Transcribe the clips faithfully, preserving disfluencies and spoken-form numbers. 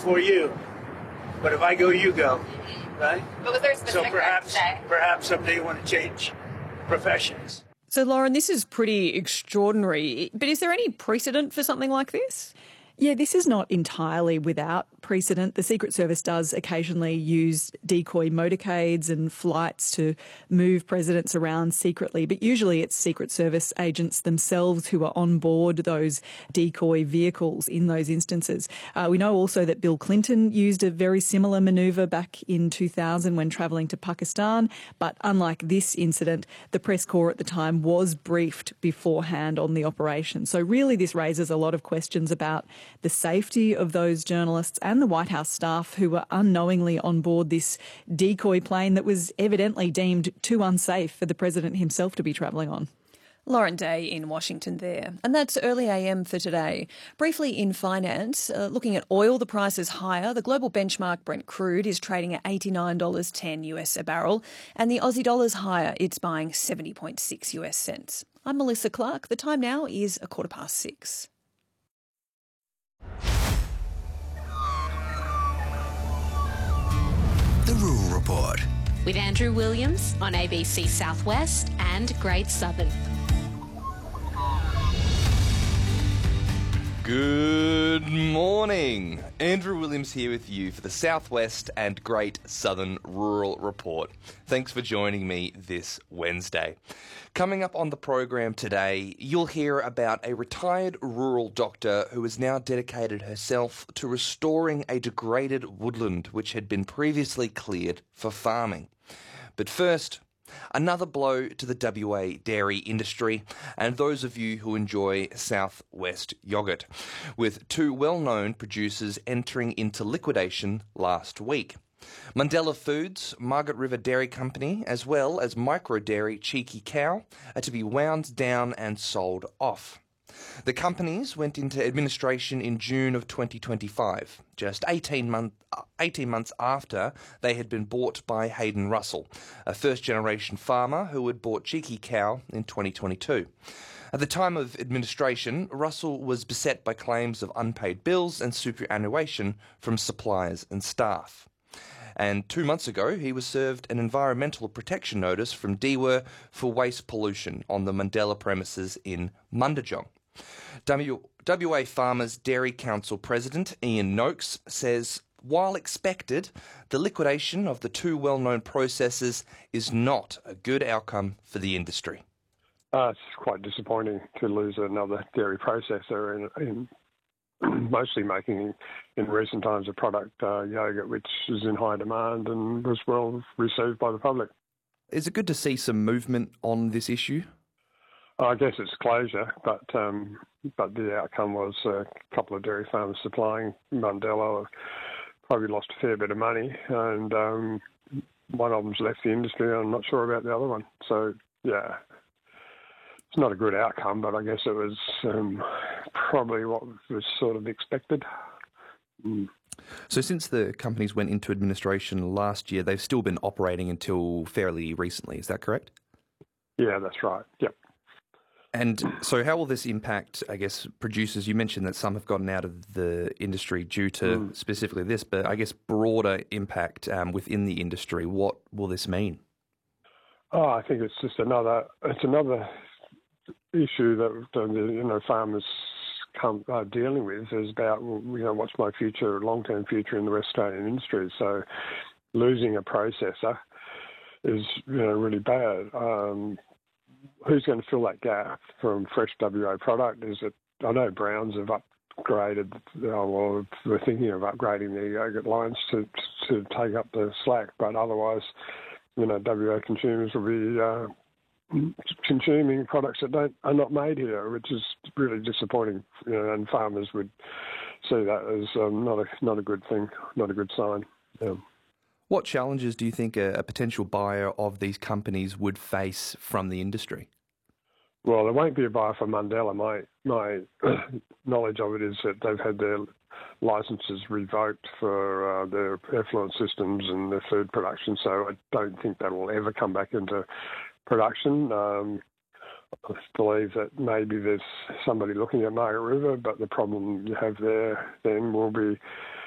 before you. But if I go, you go, right? But was there a specific so perhaps, day? perhaps someday you want to change professions. So, Lauren, this is pretty extraordinary, but is there any precedent for something like this? Yeah, this is not entirely without precedent. The Secret Service does occasionally use decoy motorcades and flights to move presidents around secretly, but usually it's Secret Service agents themselves who are on board those decoy vehicles in those instances. Uh, we know also that Bill Clinton used a very similar manoeuvre back in two thousand when travelling to Pakistan, but unlike this incident, the press corps at the time was briefed beforehand on the operation. So really this raises a lot of questions about the safety of those journalists and the White House staff who were unknowingly on board this decoy plane that was evidently deemed too unsafe for the president himself to be travelling on. Lauren Day in Washington there. And that's Early A M for today. Briefly in finance, uh, looking at oil, the price is higher. The global benchmark Brent crude is trading at eighty-nine dollars ten U S a barrel, and the Aussie dollar's higher. It's buying seventy point six U S cents. I'm Melissa Clark. The time now is a quarter past six. The Rural Report. With Andrew Williams on A B C Southwest and Great Southern. Good morning. Andrew Williams here with you for the Southwest and Great Southern Rural Report. Thanks for joining me this Wednesday. Coming up on the program today, you'll hear about a retired rural doctor who has now dedicated herself to restoring a degraded woodland which had been previously cleared for farming. But first, another blow to the W A dairy industry and those of you who enjoy Southwest yogurt, with two well-known producers entering into liquidation last week. Mandela Foods, Margaret River Dairy Company, as well as Micro Dairy Cheeky Cow, are to be wound down and sold off. The companies went into administration in June of twenty twenty-five, just eighteen, month, eighteen months after they had been bought by Hayden Russell, a first-generation farmer who had bought Cheeky Cow in twenty twenty-two. At the time of administration, Russell was beset by claims of unpaid bills and superannuation from suppliers and staff. And two months ago, he was served an environmental protection notice from D W E R for waste pollution on the Mandela premises in Mundajong. W- WA Farmers Dairy Council President Ian Noakes says, while expected, the liquidation of the two well-known processors is not a good outcome for the industry. Uh, it's quite disappointing to lose another dairy processor in, in mostly making, in recent times, a product, uh, yogurt, which is in high demand and was well received by the public. Is it good to see some movement on this issue? I guess it's closure, but um, but the outcome was a couple of dairy farmers supplying Mandela probably lost a fair bit of money, and um, one of them's left the industry. I'm not sure about the other one. So, yeah, it's not a good outcome, but I guess it was um, probably what was sort of expected. Mm. So since the companies went into administration last year, they've still been operating until fairly recently. Is that correct? Yeah, that's right. Yep. And so how will this impact, I guess, producers? You mentioned that some have gotten out of the industry due to mm. specifically this, but I guess broader impact um, within the industry. What will this mean? Oh, I think it's just another, it's another issue that the, you know, farmers come uh, dealing with is about, you know, what's my future, long-term future in the West Australian industry. So losing a processor is, you know, really bad. Um, who's going to fill that gap from fresh W A product? Is it, I know Browns have upgraded, uh, well, we're thinking of upgrading their yogurt lines to to take up the slack, but otherwise, you know, W A consumers will be uh, consuming products that don't are not made here, which is really disappointing. You know, and farmers would see that as um, not a not a good thing, not a good sign. Yeah. What challenges do you think a, a potential buyer of these companies would face from the industry? Well, there won't be a buyer for Mandela. My my knowledge of it is that they've had their licences revoked for uh, their effluent systems and their food production, so I don't think that will ever come back into production. Um, I believe that maybe there's somebody looking at Margaret River, but the problem you have there then will be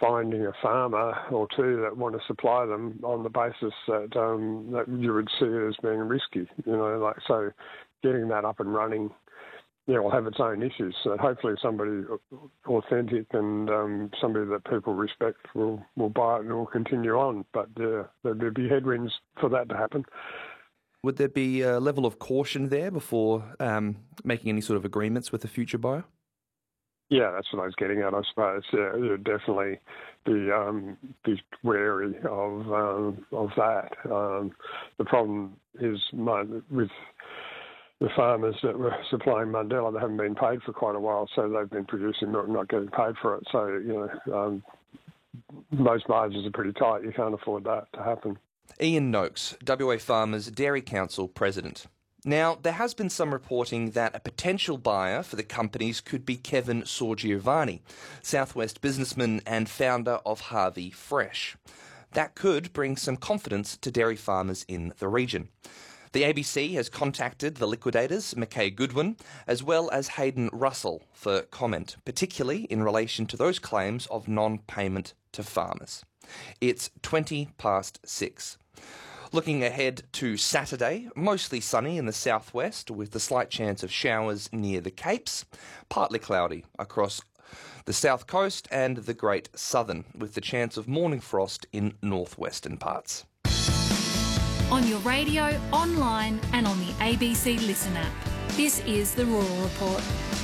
finding a farmer or two that want to supply them on the basis that um, that you would see it as being risky. You know, like so, getting that up and running, yeah, will have its own issues. So hopefully, somebody authentic and um, somebody that people respect will will buy it and will continue on. But uh, there'll be headwinds for that to happen. Would there be a level of caution there before um, making any sort of agreements with the future buyer? Yeah, that's what I was getting at, I suppose. Yeah, you'd definitely be um, be wary of um, of that. Um, the problem is my, with the farmers that were supplying Mundella, they haven't been paid for quite a while, so they've been producing milk, not getting paid for it. So, you know, um, most margins are pretty tight. You can't afford that to happen. Ian Noakes, W A Farmers Dairy Council President. Now, there has been some reporting that a potential buyer for the companies could be Kevin Sorgiovanni, Southwest businessman and founder of Harvey Fresh. That could bring some confidence to dairy farmers in the region. The A B C has contacted the liquidators, McKay Goodwin, as well as Hayden Russell, for comment, particularly in relation to those claims of non-payment to farmers. It's twenty past six. Looking ahead to Saturday, mostly sunny in the southwest with a slight chance of showers near the Capes, partly cloudy across the south coast and the Great Southern, with the chance of morning frost in northwestern parts. On your radio, online and on the A B C Listen app. This is the Rural Report.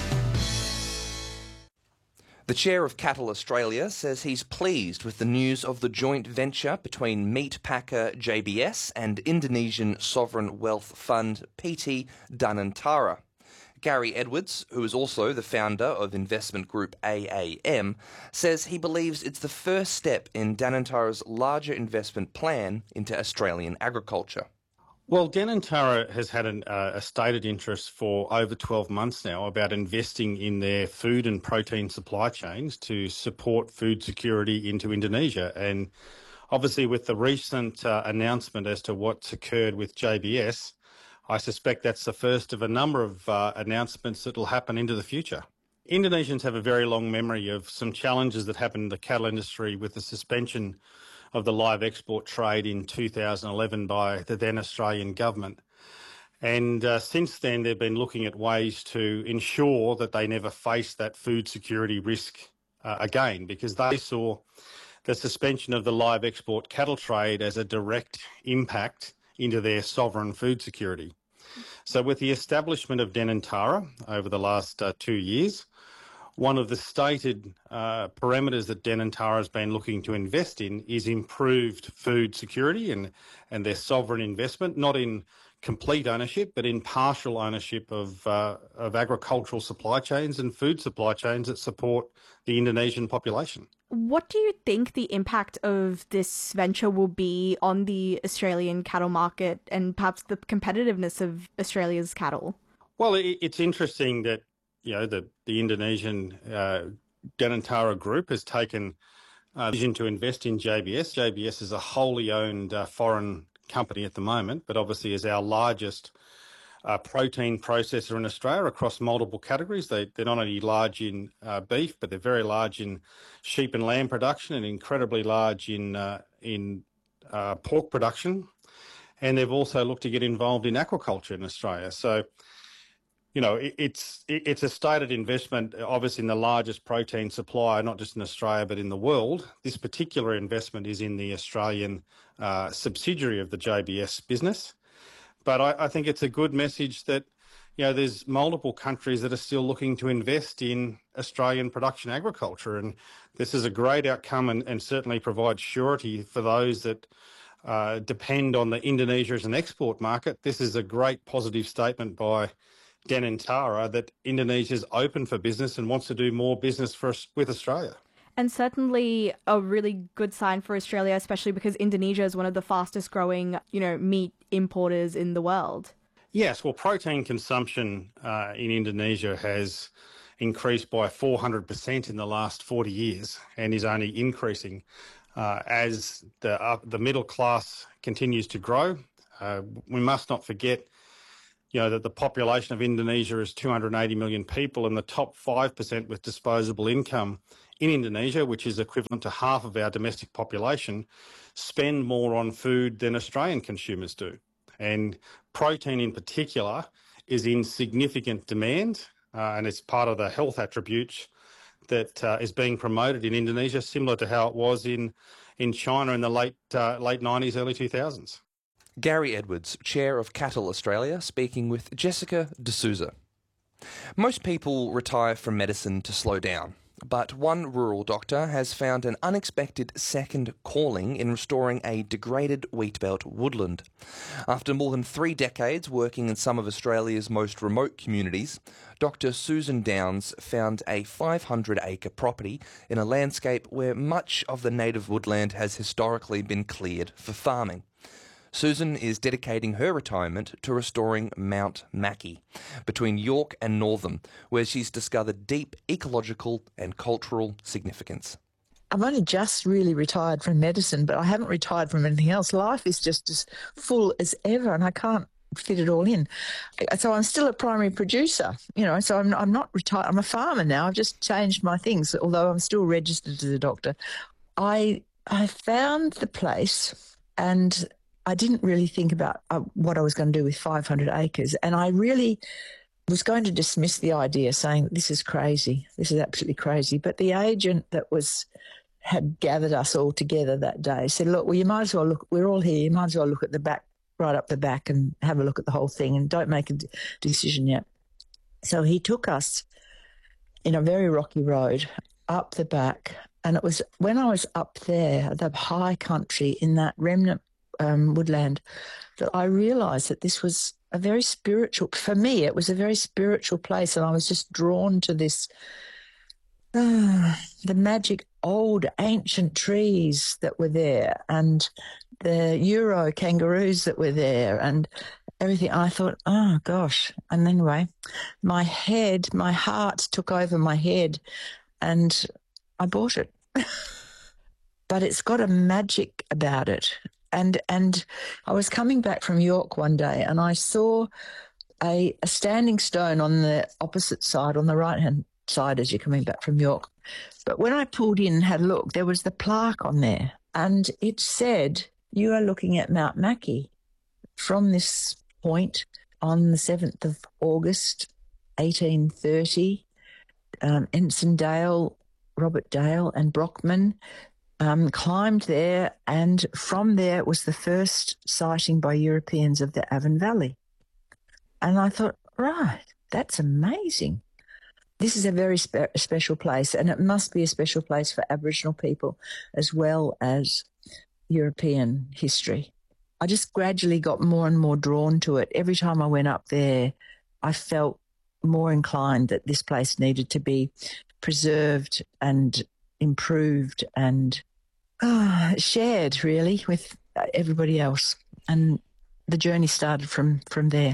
The chair of Cattle Australia says he's pleased with the news of the joint venture between meat packer J B S and Indonesian sovereign wealth fund P T Danantara. Gary Edwards, who is also the founder of investment group A A M, says he believes it's the first step in Danantara's larger investment plan into Australian agriculture. Well, Danantara has had an, uh, a stated interest for over twelve months now about investing in their food and protein supply chains to support food security into Indonesia. And obviously with the recent uh, announcement as to what's occurred with J B S, I suspect that's the first of a number of uh, announcements that will happen into the future. Indonesians have a very long memory of some challenges that happened in the cattle industry with the suspension of the live export trade in two thousand eleven by the then Australian government. And uh, since then, they've been looking at ways to ensure that they never face that food security risk uh, again, because they saw the suspension of the live export cattle trade as a direct impact into their sovereign food security. So with the establishment of Danantara over the last uh, two years, one of the stated uh, parameters that Danantara has been looking to invest in is improved food security and, and their sovereign investment, not in complete ownership, but in partial ownership of, uh, of agricultural supply chains and food supply chains that support the Indonesian population. What do you think the impact of this venture will be on the Australian cattle market and perhaps the competitiveness of Australia's cattle? Well, it, it's interesting that you know, the, the Indonesian uh, Danantara Group has taken a uh, decision to invest in J B S. J B S is a wholly owned uh, foreign company at the moment, but obviously is our largest uh, protein processor in Australia across multiple categories. They, they're not only large in uh, beef, but they're very large in sheep and lamb production and incredibly large in, uh, in uh, pork production. And they've also looked to get involved in aquaculture in Australia. So, you know, it's it's a stated investment, obviously in the largest protein supplier, not just in Australia, but in the world. This particular investment is in the Australian uh, subsidiary of the J B S business. But I, I think it's a good message that, you know, there's multiple countries that are still looking to invest in Australian production agriculture. And this is a great outcome and, and certainly provides surety for those that uh, depend on the Indonesia as an export market. This is a great positive statement by Danantara that Indonesia is open for business and wants to do more business for us with Australia. And certainly a really good sign for Australia, especially because Indonesia is one of the fastest growing, you know, meat importers in the world. Yes, well, protein consumption uh, in Indonesia has increased by four hundred percent in the last forty years and is only increasing uh, as the, uh, the middle class continues to grow. Uh, we must not forget you know, that the population of Indonesia is two hundred eighty million people and the top five percent with disposable income in Indonesia, which is equivalent to half of our domestic population, spend more on food than Australian consumers do. And protein in particular is in significant demand, uh, and it's part of the health attributes that uh, is being promoted in Indonesia, similar to how it was in, in China in the late, uh, late nineties, early two thousands. Gary Edwards, Chair of Cattle Australia, speaking with Jessica D'Souza. Most people retire from medicine to slow down, but one rural doctor has found an unexpected second calling in restoring a degraded wheatbelt woodland. After more than three decades working in some of Australia's most remote communities, Doctor Susan Downs found a five hundred acre property in a landscape where much of the native woodland has historically been cleared for farming. Susan is dedicating her retirement to restoring Mount Mackie between York and Northam, where she's discovered deep ecological and cultural significance. I've only just really retired from medicine, but I haven't retired from anything else. Life is just as full as ever, and I can't fit it all in. So I'm still a primary producer, you know, so I'm, I'm not retired. I'm a farmer now. I've just changed my things, although I'm still registered as a doctor. I I found the place, and I didn't really think about uh, what I was going to do with five hundred acres. And I really was going to dismiss the idea, saying, this is crazy. This is absolutely crazy. But the agent that was had gathered us all together that day said, look, well, you might as well look, we're all here, you might as well look at the back, right up the back and have a look at the whole thing and don't make a d- decision yet. So he took us in a very rocky road up the back. And it was when I was up there, the high country in that remnant Um, woodland, that I realised that this was a very spiritual, for me, it was a very spiritual place, and I was just drawn to this, uh, the magic old ancient trees that were there and the Euro kangaroos that were there and everything. I thought, oh, gosh. And anyway, my head, my heart took over my head and I bought it. But it's got a magic about it. And and I was coming back from York one day and I saw a, a standing stone on the opposite side, on the right-hand side as you're coming back from York. But when I pulled in and had a look, there was the plaque on there and it said, you are looking at Mount Mackie from this point on the seventh of August, eighteen thirty. Um, Ensign Dale, Robert Dale and Brockman Um, climbed there, and from there it was the first sighting by Europeans of the Avon Valley. And I thought, right, that's amazing. This is a very spe- special place, and it must be a special place for Aboriginal people as well as European history. I just gradually got more and more drawn to it. Every time I went up there, I felt more inclined that this place needed to be preserved and improved and Oh, shared really with everybody else, and the journey started from from there.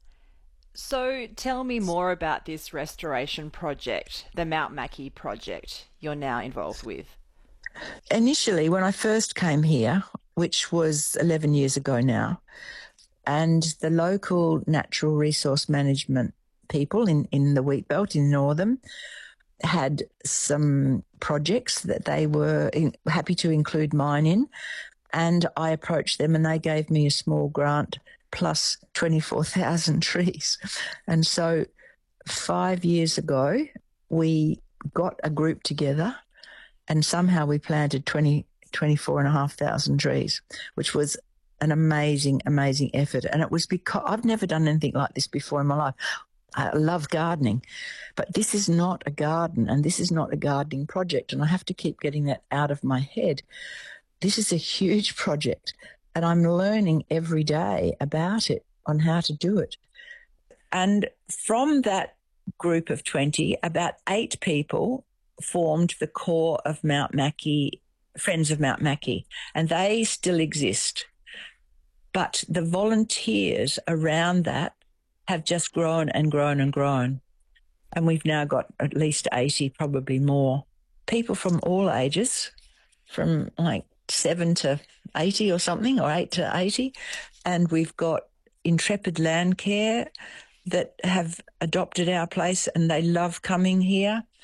So tell me more about this restoration project, the Mount Mackie project you're now involved with. Initially, when I first came here, which was eleven years ago now, and the local natural resource management people in, in the Wheatbelt in Northam had some projects that they were in, happy to include mine in, and I approached them and they gave me a small grant plus twenty-four thousand trees. And so five years ago, we got a group together and somehow we planted twenty, twenty-four and a half thousand trees, which was an amazing, amazing effort. And it was because I've never done anything like this before in my life. I love gardening, but this is not a garden and this is not a gardening project, and I have to keep getting that out of my head. This is a huge project and I'm learning every day about it, on how to do it. And from that group of twenty, about eight people formed the core of Mount Mackie, Friends of Mount Mackie, and they still exist. But the volunteers around that have just grown and grown and grown. And we've now got at least eighty, probably more, people from all ages, from like seven to eighty or something, or eight to eighty. And we've got Intrepid Land Care that have adopted our place and they love coming here.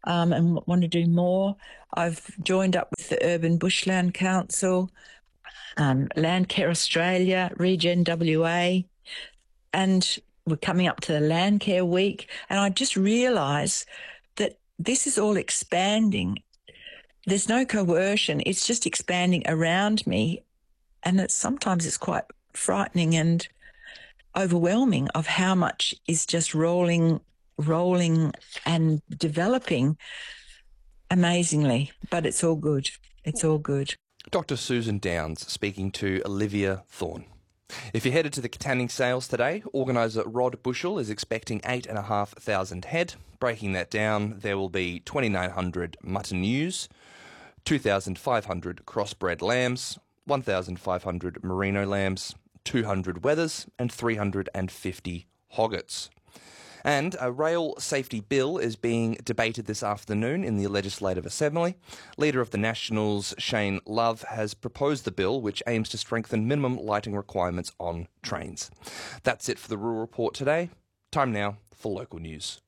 um, and want to do more. I've joined up with the Urban Bushland Council, um, Landcare Australia, Regen W A, and we're coming up to the Landcare Week. And I just realise that this is all expanding. There's no coercion. It's just expanding around me. And it's, sometimes it's quite frightening and overwhelming of how much is just rolling, rolling and developing amazingly. But it's all good. It's all good. Doctor Susan Downs speaking to Olivia Thorne. If you're headed to the Katanning sales today, organiser Rod Bushell is expecting eight thousand five hundred head. Breaking that down, there will be twenty-nine hundred mutton ewes, two thousand five hundred crossbred lambs, one thousand five hundred merino lambs, two hundred wethers and three hundred fifty hoggets. And a rail safety bill is being debated this afternoon in the Legislative Assembly. Leader of the Nationals, Shane Love, has proposed the bill which aims to strengthen minimum lighting requirements on trains. That's it for the Rural Report today. Time now for local news.